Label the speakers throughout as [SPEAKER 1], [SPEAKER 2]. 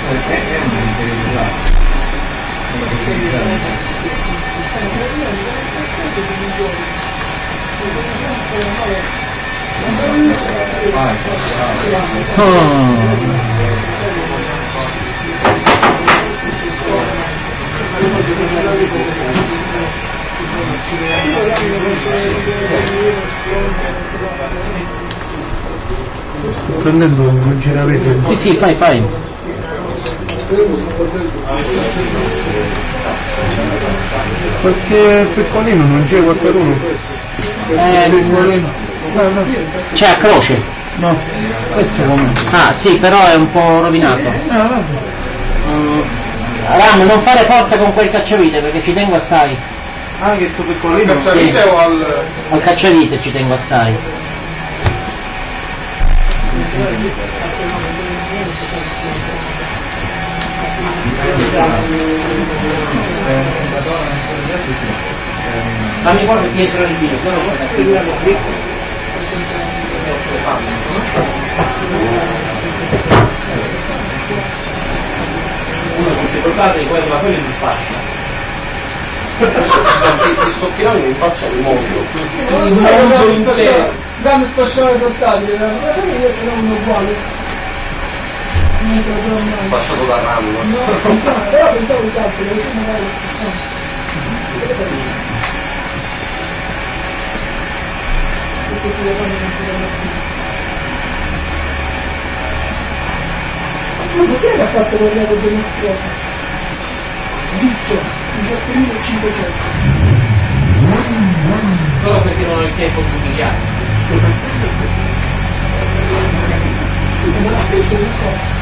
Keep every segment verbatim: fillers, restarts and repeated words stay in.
[SPEAKER 1] Prendendo non ce l'avete?
[SPEAKER 2] Sì, sì, fai, fai.
[SPEAKER 1] Qualche piccolino non c'è qualcuno?
[SPEAKER 2] Eh,
[SPEAKER 1] Piccolino. No, no.
[SPEAKER 2] C'è a croce.
[SPEAKER 1] No, questo come?
[SPEAKER 2] Ah, sì, però è un po' rovinato.
[SPEAKER 1] Ah, vabbè.
[SPEAKER 2] Mm, Ram, non fare forza con quel cacciavite perché ci tengo assai.
[SPEAKER 1] Anche sto piccolino?
[SPEAKER 3] Al cacciavite
[SPEAKER 2] sì.
[SPEAKER 3] o al...
[SPEAKER 2] Al cacciavite ci tengo assai. Fammi guarda dietro il video, però guarda, figurati qui. Uno con le portate poi la quello mi spaccia.
[SPEAKER 3] Ti sto tirando in faccia il mondo.
[SPEAKER 1] Il mondo intero. Dammi spacciare i portati, ma sai che io sono uno uguale?
[SPEAKER 3] Spacciato da ramo.
[SPEAKER 1] No, però pensavo di altro, perché magari ma perché l'ha fatto quella con dimostrato? Diccio, diciottomilacinquecento.
[SPEAKER 2] Solo perché non ho il tempo di umiliare.
[SPEAKER 1] Non l'ha detto una cosa.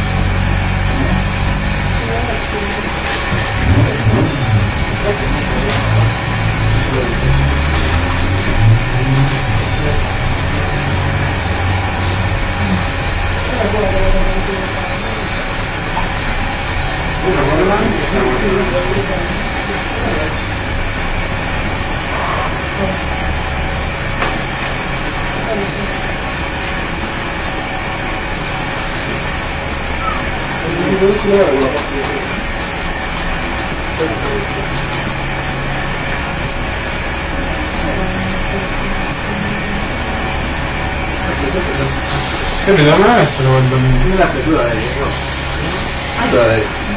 [SPEAKER 1] Che mi devono essere quando mi...
[SPEAKER 3] La figura è allora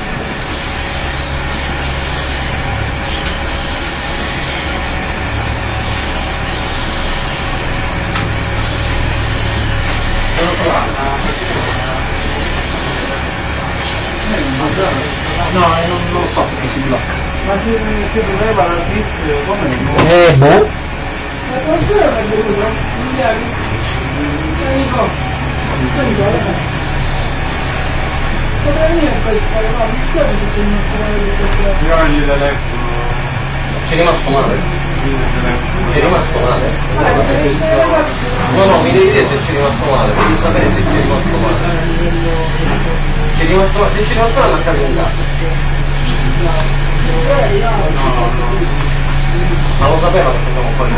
[SPEAKER 1] No, non, non lo so perché si blocca. Ma se si preleva la disk come?
[SPEAKER 2] Eh, boh.
[SPEAKER 1] Ma cosa è venuto? Nico, Nico, come venire a fare no, mi spiace che c'è una storia di questo. Io gli telefono.
[SPEAKER 3] c'è rimasto male. C'è rimasto male. No, no, mi devi dire se c'è rimasto male, devi sapere se c'è rimasto male. C'è rimasto male, se c'è rimasto male a casa un cazzo.
[SPEAKER 1] No, no.
[SPEAKER 3] Ma lo sapeva che facciamo fuori?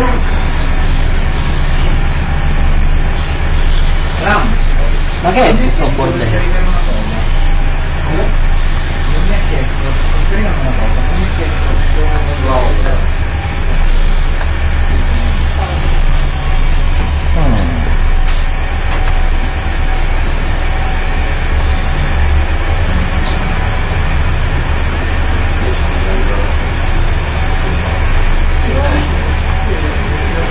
[SPEAKER 2] Ma che è?